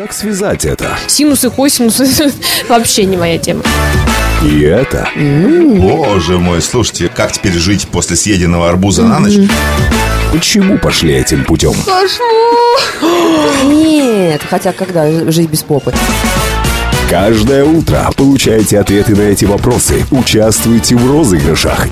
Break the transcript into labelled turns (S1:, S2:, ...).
S1: Как связать это?
S2: Синусы, косинусы вообще не моя тема.
S1: И это?
S3: Боже мой, слушайте, как теперь жить после съеденного арбуза на ночь?
S1: Почему пошли этим путем?
S4: Нет, хотя когда жить без попы?
S1: Каждое утро получайте ответы на эти вопросы. Участвуйте в розыгрышах